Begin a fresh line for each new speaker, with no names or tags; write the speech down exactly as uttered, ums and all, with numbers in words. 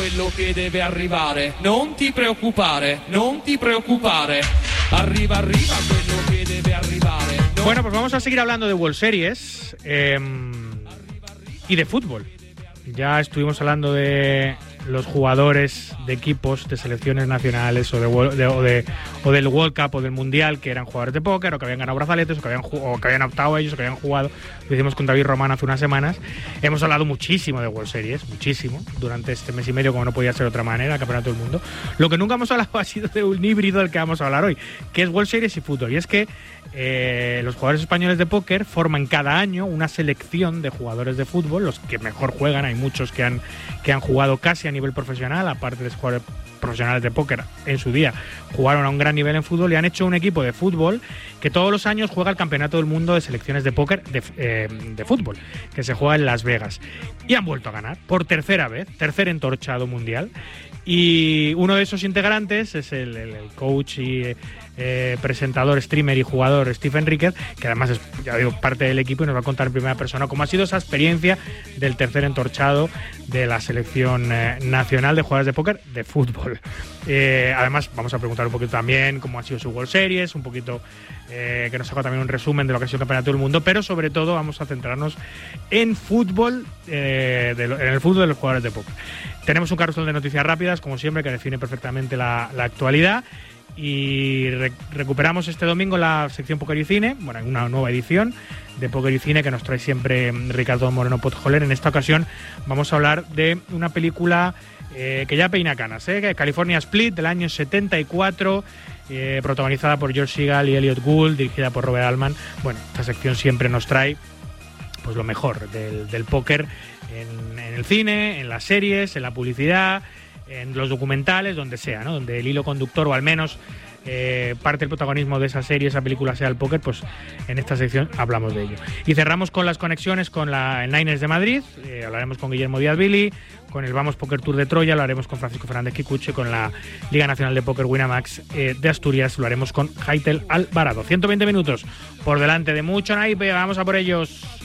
Quello che deve arrivare, non ti preoccupare, non ti preoccupare. Arriba, arriba quello que debe arrivare. No.
Bueno, pues vamos a seguir hablando de World Series eh, y de fútbol. Ya estuvimos hablando de los jugadores de equipos de selecciones nacionales o, de, de, o, de, o del World Cup o del Mundial que eran jugadores de póker o que habían ganado brazaletes o que habían, o que habían optado a ellos o que habían jugado. Lo hicimos con David Román hace unas semanas. Hemos hablado muchísimo de World Series, muchísimo, durante este mes y medio, como no podía ser de otra manera, el Campeonato del Mundo. Lo que nunca hemos hablado ha sido de un híbrido del que vamos a hablar hoy, que es World Series y fútbol. Y es que eh, los jugadores españoles de póker forman cada año una selección de jugadores de fútbol, los que mejor juegan. Hay muchos que han, que han jugado casi a nivel profesional, aparte de jugadores profesionales de póker en su día, jugaron a un gran nivel en fútbol y han hecho un equipo de fútbol que todos los años juega el Campeonato del Mundo de selecciones de póker de, eh, de fútbol, que se juega en Las Vegas. Y han vuelto a ganar por tercera vez, tercer entorchado mundial. Y uno de esos integrantes es el, el, el coach y eh, presentador, streamer y jugador Steve Enríquez, que además es, ya digo, parte del equipo y nos va a contar en primera persona cómo ha sido esa experiencia del tercer entorchado de la selección eh, nacional de jugadores de póker de fútbol. Eh, además, vamos a preguntar un poquito también cómo ha sido su World Series, un poquito eh, que nos haga también un resumen de lo que ha sido el Campeonato del Mundo, pero sobre todo vamos a centrarnos en fútbol, eh, de lo, en el fútbol de los jugadores de póker. Tenemos un carrusel de noticias rápidas, como siempre, que define perfectamente la, la actualidad. Y re- recuperamos este domingo la sección Póker y Cine, bueno, una nueva edición de Póker y Cine que nos trae siempre Ricardo Moreno Potjoler. En esta ocasión vamos a hablar de una película eh, que ya peina canas, ¿eh? California Split, del año setenta y cuatro, eh, protagonizada por George Segal y Elliot Gould, dirigida por Robert Altman. Bueno, esta sección siempre nos trae pues lo mejor del, del póker en, en el cine, en las series, en la publicidad, en los documentales, donde sea, ¿no? Donde el hilo conductor, o al menos eh, parte del protagonismo de esa serie, esa película, sea el póker, pues en esta sección hablamos de ello. Y cerramos con las conexiones con la, el Niners de Madrid, eh, hablaremos con Guillermo Díaz Billy, con el Vamos Poker Tour de Troya, lo haremos con Francisco Fernández Kikuchi, con la Liga Nacional de Póker Winamax eh, de Asturias, lo haremos con Haitel Alvarado. ciento veinte minutos por delante de mucho naipe, vamos a por ellos.